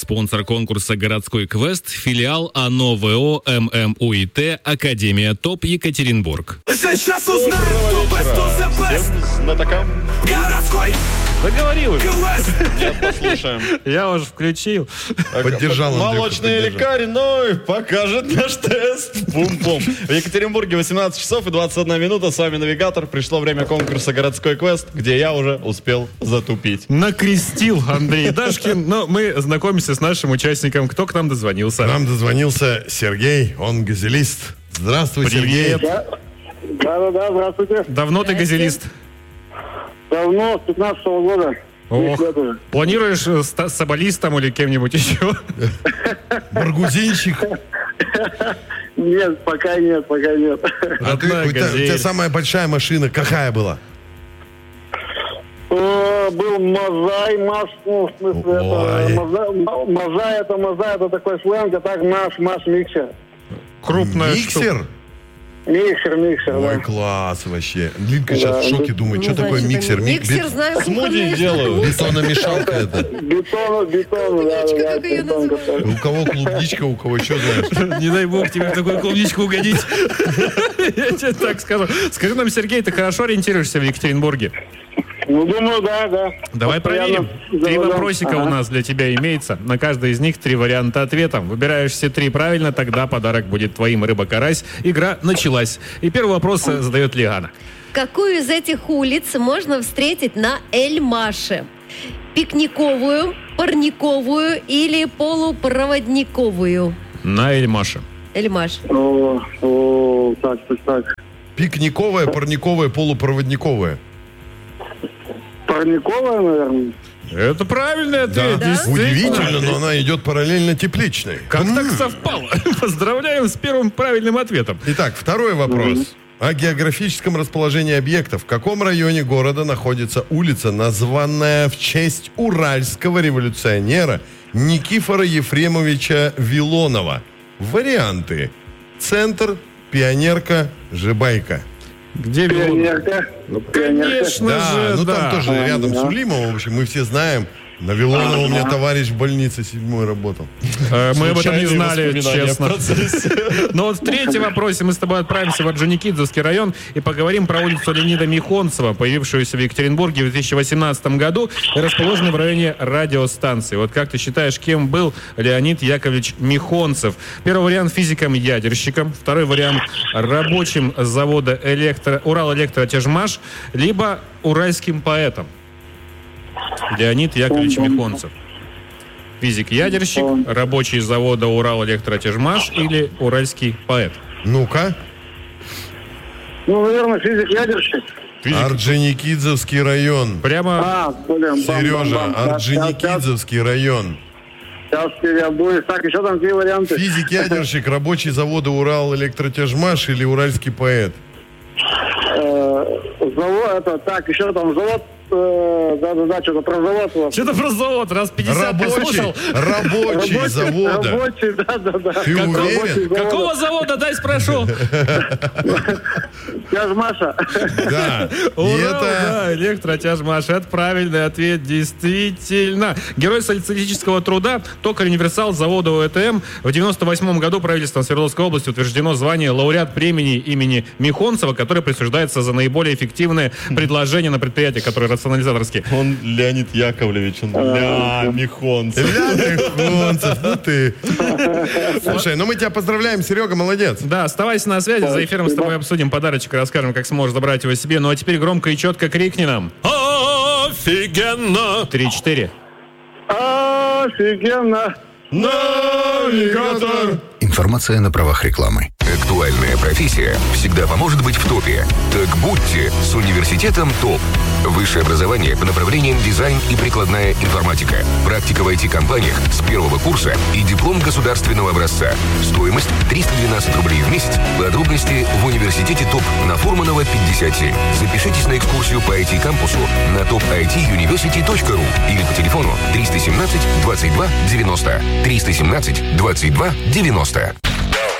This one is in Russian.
Спонсор конкурса «Городской квест» – филиал АНО ВО ММУИТ «Академия ТОП Екатеринбург». Сейчас узнаем, кто best. Знатокам. Городской Договорил уже. квест. Нет, послушаем. Я уже включил. Поддержал Андрюха, Молочный поддержал. лекарь, ну, покажет наш тест. Пум-пум. В Екатеринбурге 18 часов и 21 минута. С вами навигатор. Пришло время конкурса «Городской квест», где я уже успел затупить. Накрестил Андрей Дашкин. Но мы знакомимся с нашим участником. Кто к нам дозвонился? К нам дозвонился Сергей, он газелист. Здравствуй, Привет. Сергей. Да, здравствуйте. Давно ты газелист? Давно, с 15-го года. Ох. 10 лет уже. Планируешь соболистом или кем-нибудь еще? Баргузинщик. Нет, пока нет. А ты, Родная у тебя газель. самая большая машина какая была? Был Мазай, ну, в смысле, Ой. это Мазай, это такой сленг, а так наш миксер. Крупная штука. Миксер? Миксер, Ой, да. класс вообще. Линка сейчас в шоке думает, что такое миксер? Миксер, знаю, Смузи делаю. Бетономешалка это. Бетон, да. как ее бетон, называют? У кого клубничка, у кого что знаешь. Не дай бог тебе в такую клубничку угодить. Я тебе так скажу. Скажи нам, Сергей, ты хорошо ориентируешься в Екатеринбурге? Ну, думаю, да. Давай Постоянно проверим. 3 за рулем. вопросика у нас для тебя имеется. На каждый из них 3 варианта ответа. Выбираешь все 3 правильно, тогда подарок будет твоим, рыба-карась. Игра началась. И первый вопрос задает Лиана. Какую из этих улиц можно встретить на Эль-Маше? Пикниковую, парниковую или полупроводниковую? На Эль-Маше. Эль-Маш. Так. Пикниковая, парниковая, полупроводниковая. Парниковая, наверное. Это правильный ответ. Да? действительно. Удивительно, но она идет параллельно тепличной. Как так совпало? Поздравляем с первым правильным ответом. Итак, второй вопрос. О географическом расположении объектов. В каком районе города находится улица, названная в честь уральского революционера Никифора Ефремовича Вилонова? Варианты. Центр, Пионерка, Жибайка. Где Вилонов? Пионерка. Конечно Да, же, ну да. там тоже рядом с Улимовым, в общем, мы все знаем. На Вилонова у меня товарищ в больнице 7-й работал. Мы об этом не Случайные знали, воспоминания честно. в процессе. Но вот в третьем вопросе мы с тобой отправимся в Орджоникидзевский район и поговорим про улицу Леонида Михонцева, появившуюся в Екатеринбурге в 2018 году и расположенную в районе радиостанции. Вот как ты считаешь, кем был Леонид Яковлевич Михонцев? Первый вариант — физиком-ядерщиком, второй вариант — рабочим завода Урал-Электротяжмаш, либо уральским поэтом. Леонид Яковлевич Михонцев. Физик-ядерщик, рабочий завода Урал-Электротяжмаш или уральский поэт? Ну-ка. Ну, наверное, физик-ядерщик. Орджоникидзевский район. Прямо Сережа, Орджоникидзевский район. Сейчас переобуюсь. Так, еще там какие варианты? Физик-ядерщик, рабочий завода Урал-Электротяжмаш или уральский поэт? Еще там завод. Да, что-то про завод у вас. Что-то про завод, раз 50 послушал. Рабочий завода. Рабочий, да. Ты уверен? Какого завода, дай спрошу? Тяжмаша. Да. И Урал, это... да, Электротяжмаш. Это правильный ответ, действительно. Герой социалистического труда, токарь-универсал завода ОЭТМ. В 98 году правительством Свердловской области утверждено звание лауреат премии имени Михонцева, которое присуждается за наиболее эффективное предложение на предприятии, которое рационализаторские. Он Леонид Яковлевич, он Михонцев. Михонцев, ну ты. Слушай, ну мы тебя поздравляем, Серега, молодец. Да, оставайся на связи, за эфиром с тобой обсудим подарочек и расскажем, как сможешь забрать его себе. Ну а теперь громко и четко крикни нам. Офигенно! 3-4. Офигенно. Навигатор. Информация на правах рекламы. Актуальная профессия всегда поможет быть в топе. Так будьте с университетом ТОП. Высшее образование по направлениям дизайн и прикладная информатика. Практика в IT-компаниях с первого курса и диплом государственного образца. Стоимость 312 рублей в месяц. Подробности в университете ТОП на Фурманова 57. Запишитесь на экскурсию по IT-кампусу на topituniversity.ru или по телефону 317 22 90. 317 22 90.